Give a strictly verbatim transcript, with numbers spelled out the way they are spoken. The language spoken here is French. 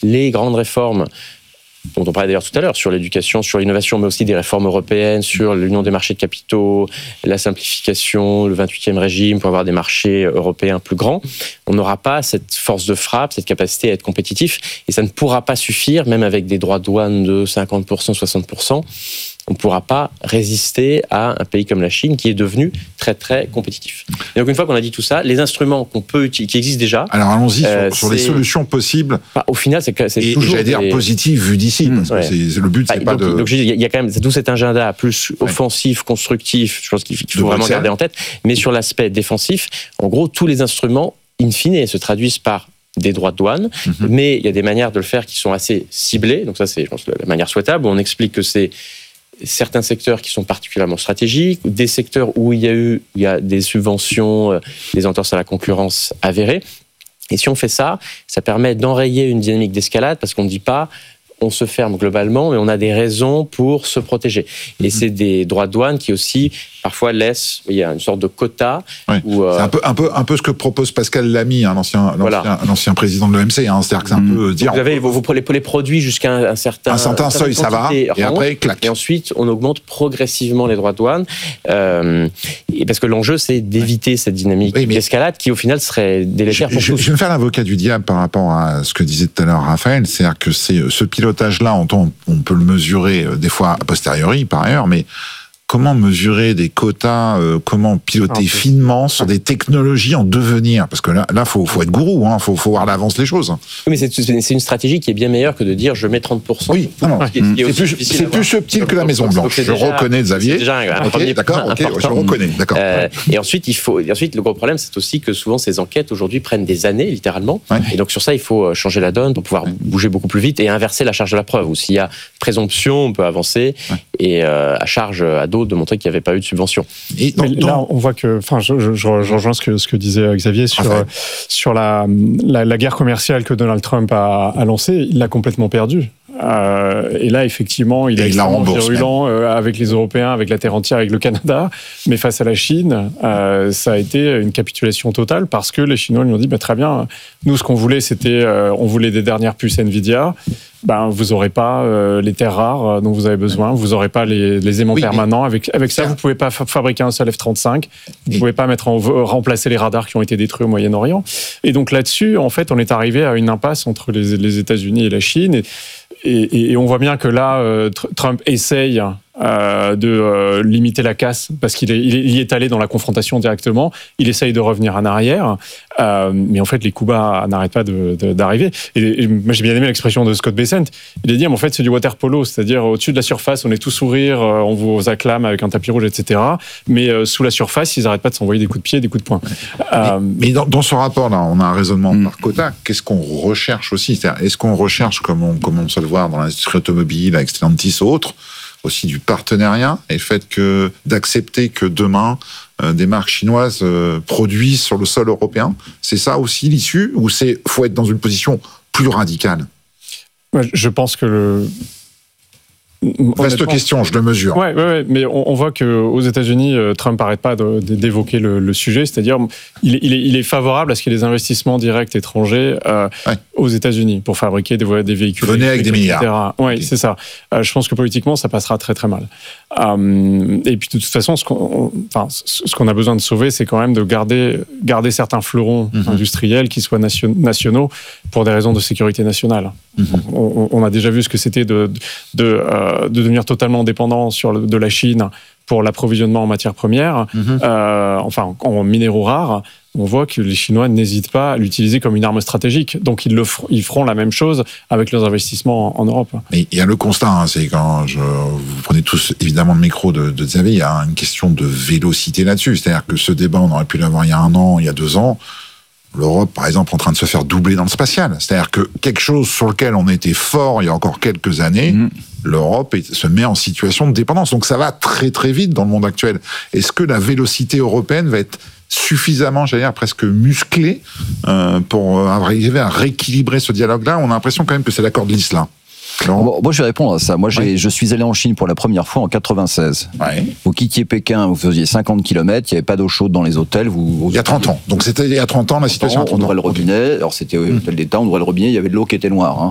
les grandes réformes dont on parlait d'ailleurs tout à l'heure, sur l'éducation, sur l'innovation, mais aussi des réformes européennes, sur l'union des marchés de capitaux, la simplification, le vingt-huitième régime pour avoir des marchés européens plus grands, on n'aura pas cette force de frappe, cette capacité à être compétitif, et ça ne pourra pas suffire, même avec des droits de douane de cinquante pour cent, soixante pour cent, on ne pourra pas résister à un pays comme la Chine qui est devenu très très compétitif. Et donc une fois qu'on a dit tout ça, les instruments qu'on peut utiliser, qui existent déjà... Alors allons-y euh, sur, sur les solutions possibles. Bah, au final, c'est, c'est et, toujours... Et j'allais dire des... positif vu d'ici, parce ouais. que c'est, le but, c'est bah, pas donc, de... Donc il y a quand même tout cet agenda plus offensif, ouais. constructif, je pense qu'il faut de vraiment garder en tête, mais sur l'aspect défensif, en gros, tous les instruments, in fine, se traduisent par des droits de douane, mm-hmm. mais il y a des manières de le faire qui sont assez ciblées, donc ça c'est, je pense, la manière souhaitable, où on explique que c'est certains secteurs qui sont particulièrement stratégiques, des secteurs où il y a eu il y a des subventions, des entorses à la concurrence avérées. Et si on fait ça, ça permet d'enrayer une dynamique d'escalade parce qu'on ne dit pas on se ferme globalement, mais on a des raisons pour se protéger. Et mmh. c'est des droits de douane qui aussi parfois laissent, il y a une sorte de quota. Ouais. Où, euh... C'est un peu, un peu, un peu ce que propose Pascal Lamy, hein, l'ancien, voilà. l'ancien, l'ancien président de l'O M C. Hein, c'est-à-dire que c'est un mmh. peu dire. Vous avez vous, vous, les, les produits jusqu'à un, un certain, un certain seuil, ça va. Et rend, après, clac. Et ensuite, on augmente progressivement les droits de douane. Euh, et parce que l'enjeu, c'est d'éviter ouais. cette dynamique oui, d'escalade qui, au final, serait délétère pour je, tous. Je vais me faire l'avocat du diable par rapport à ce que disait tout à l'heure Raphaël. C'est-à-dire que c'est ce pilotage-là, on, on peut le mesurer des fois a posteriori, par ailleurs, mais comment mesurer des quotas, euh, comment piloter ah, finement sur des technologies en devenir? Parce que là, là, faut, faut être gourou, hein, faut, faut voir à l'avance les choses. Oui, mais c'est, c'est une stratégie qui est bien meilleure que de dire je mets trente pour cent. Oui, non, non. C'est, c'est, plus, c'est plus subtil que la Maison Blanche. Je déjà, reconnais, Xavier. C'est déjà un, un okay, premier d'accord, point okay, important. Je reconnais, d'accord. Euh, et ensuite, il faut, et ensuite, le gros problème, c'est aussi que souvent ces enquêtes aujourd'hui prennent des années, littéralement. Ouais. Et donc sur ça, il faut changer la donne pour pouvoir ouais. bouger beaucoup plus vite et inverser la charge de la preuve. Ou s'il y a présomption, on peut avancer ouais. et euh, à charge à d'autres de montrer qu'il n'y avait pas eu de subvention. Et dans, dans... Là, on voit que, enfin, je, je, je rejoins ce que, ce que disait Xavier sur, enfin. sur la, la, la guerre commerciale que Donald Trump a, a lancée. Il l'a complètement perdue. Euh, et là, effectivement, il est extrêmement virulent euh, avec les Européens, avec la terre entière, avec le Canada. Mais face à la Chine, euh, ça a été une capitulation totale parce que les Chinois lui ont dit bah, très bien, nous, ce qu'on voulait, c'était, euh, on voulait des dernières puces Nvidia. Ben, vous n'aurez pas euh, les terres rares dont vous avez besoin, vous n'aurez pas les, les aimants oui, permanents. Avec, avec ça, vous ne pouvez pas fa- fabriquer un seul F trente-cinq, vous ne pouvez pas mettre en, remplacer les radars qui ont été détruits au Moyen-Orient. Et donc là-dessus, en fait, on est arrivé à une impasse entre les, les États-Unis et la Chine. Et, et, et on voit bien que là, euh, Trump essaye euh, de euh, limiter la casse parce qu'il est, il y est allé dans la confrontation directement. Il essaye de revenir en arrière. Euh, mais en fait, les coups bas n'arrêtent pas de, de, d'arriver. Et, et moi, j'ai bien aimé l'expression de Scott Bessent. Il a dit, en fait, c'est du water polo, c'est-à-dire au-dessus de la surface, on est tous sourires, on vous acclame avec un tapis rouge, et cetera. Mais euh, sous la surface, ils n'arrêtent pas de s'envoyer des coups de pied, des coups de poing. Euh, mais mais dans, dans ce rapport-là, on a un raisonnement mm. par quota. Qu'est-ce qu'on recherche aussi? C'est-à-dire, est-ce qu'on recherche, comme on commence à le voir dans l'industrie automobile, avec Stellantis ou autres, aussi du partenariat et le fait que d'accepter que demain euh, des marques chinoises euh, produisent sur le sol européen, c'est ça aussi l'issue ou c'est faut être dans une position plus radicale? Je pense que le Vaste question, je le mesure. Ouais, ouais, ouais, mais on, on voit qu'aux États-Unis, Trump n'arrête pas de, de, d'évoquer le, le sujet, c'est-à-dire il, il, est, il est favorable à ce qu'il y ait des investissements directs étrangers euh, ouais. aux États-Unis pour fabriquer des, des véhicules. Venez avec des milliards. Oui, okay. c'est ça. Euh, je pense que politiquement, ça passera très très mal. Euh, et puis de toute façon, ce qu'on, enfin, ce qu'on a besoin de sauver, c'est quand même de garder, garder certains fleurons mm-hmm. industriels qui soient nation, nationaux pour des raisons de sécurité nationale. Mm-hmm. On, on a déjà vu ce que c'était de, de, de euh, de devenir totalement dépendant sur le, de la Chine pour l'approvisionnement en matières premières, mmh. euh, enfin en minéraux rares. On voit que les Chinois n'hésitent pas à l'utiliser comme une arme stratégique. Donc ils, le f- ils feront la même chose avec leurs investissements en, en Europe. Mais il y a le constat, hein, c'est quand je, vous prenez tous évidemment le micro de, de Xavier, il y a une question de vélocité là-dessus. C'est-à-dire que ce débat, on aurait pu l'avoir il y a un an, il y a deux ans. L'Europe, par exemple, en train de se faire doubler dans le spatial. C'est-à-dire que quelque chose sur lequel on était fort il y a encore quelques années, mmh. l'Europe est, se met en situation de dépendance. Donc ça va très très vite dans le monde actuel. Est-ce que la vélocité européenne va être suffisamment, j'allais dire, presque musclée euh, pour arriver à rééquilibrer ce dialogue-là? On a l'impression quand même que c'est la corde lisse là. Bon, moi, je vais répondre à ça. Moi, j'ai, ouais. je suis allé en Chine pour la première fois en quatre-vingt-seize. Ouais. Vous quittiez Pékin, vous faisiez cinquante kilomètres, il n'y avait pas d'eau chaude dans les hôtels. Vous, vous... Il y a trente ans. Donc, c'était il y a trente ans, la situation. On ouvrait le robinet. Alors, c'était hum. hôtel d'État, on ouvrait le robinet, il y avait de l'eau qui était noire. Hein.